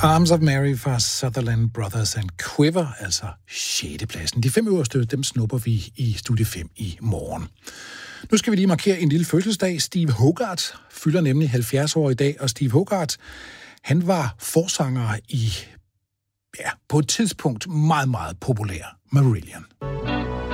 Arms of Mary fra Sutherland Brothers and Quiver, altså 6. pladsen. De 5 øverste, dem snupper vi i Studie 5 i morgen. Nu skal vi lige markere en lille fødselsdag. Steve Hogarth fylder nemlig 70 år i dag, og Steve Hogarth, han var forsanger i, på et tidspunkt meget, meget populær Marillion.